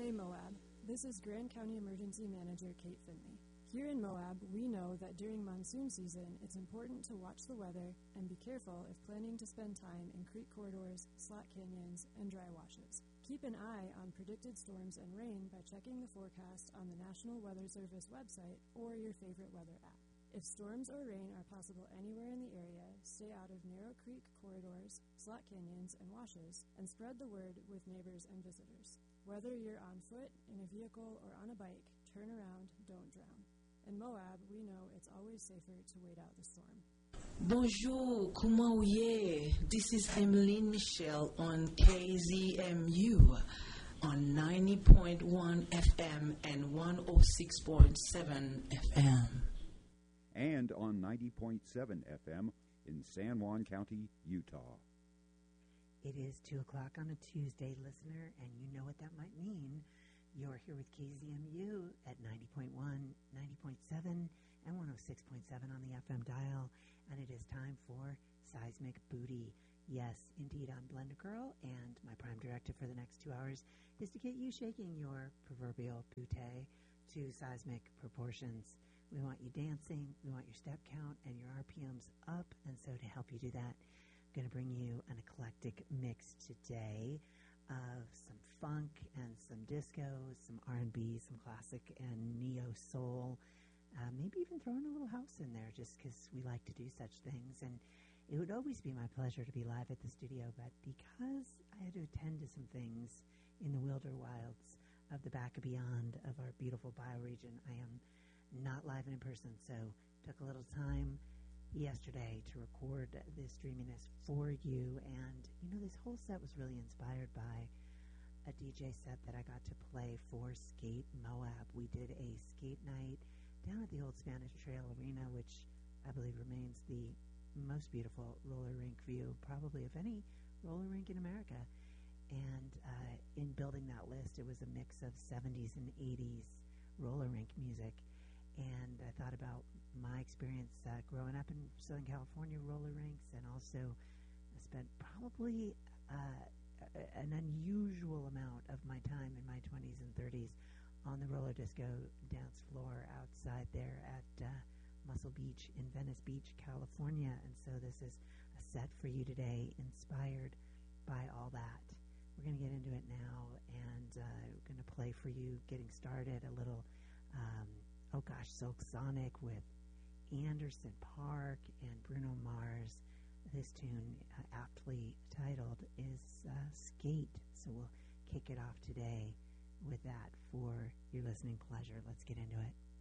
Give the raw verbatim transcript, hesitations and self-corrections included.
Hey Moab, this is Grand County Emergency Manager Kate Finley. Here in Moab, we know that during monsoon season, it's important to watch the weather and be careful if planning to spend time in creek corridors, slot canyons, and dry washes. Keep an eye on predicted storms and rain by checking the forecast on the National Weather Service website or your favorite weather app. If storms or rain are possible anywhere in the area, stay out of narrow creek corridors, slot canyons, and washes, and spread the word with neighbors and visitors. Whether you're on foot, in a vehicle, or on a bike, turn around, don't drown. In Moab, we know it's always safer to wait out the storm. Bonjour, comment vous allez? This is Emeline Michel on K Z M U on ninety point one F M and one oh six point seven F M. And on ninety point seven F M in San Juan County, Utah. It is two o'clock on a Tuesday, listener, and you know what that might mean. You're here with K Z M U at ninety point one, ninety point seven, and one oh six point seven on the F M dial, and it is time for Seismic Booty. Yes, indeed, I'm Blender Girl, and my prime directive for the next two hours is to get you shaking your proverbial booty to seismic proportions. We want you dancing, we want your step count and your R P Ms up, and so to help you do that, I'm going to bring you an eclectic mix today of some funk and some disco, some R and B, some classic and neo-soul, uh, maybe even throwing a little house in there just because we like to do such things. And it would always be my pleasure to be live at the studio, but because I had to attend to some things in the wilder wilds of the back of beyond of our beautiful bioregion, I am not live and in person, so took a little time yesterday to record this dreaminess for you. And you know, this whole set was really inspired by a D J set that I got to play for Skate Moab. We did a skate night down at the old Spanish Trail Arena, which I believe remains the most beautiful roller rink view probably of any roller rink in America. And uh, in building that list, it was a mix of seventies and eighties roller rink music. And I thought about my experience uh, growing up in Southern California roller rinks, and also I spent probably uh, an unusual amount of my time in my twenties and thirties on the roller disco dance floor outside there at uh, Muscle Beach in Venice Beach, California. And so this is a set for you today inspired by all that. We're going to get into it now, and uh, we're going to play for you, getting started, a little um, oh gosh, Silk Sonic with Anderson .Paak and Bruno Mars. This tune, uh, aptly titled, is uh, Skate. So we'll kick it off today with that for your listening pleasure. Let's get into it.